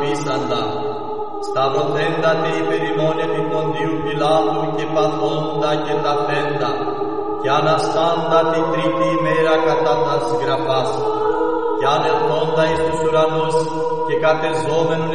αφήσαντα. Σταυρωθέντα τε υπερημόνε του Ποντίου Πιλάτου και παθώντα και ταφέντα, και αναστάντα την τρίτη ημέρα κατά τας γραφάς, και ανελθόντα εις τους ουρανούς και κατεζόμενον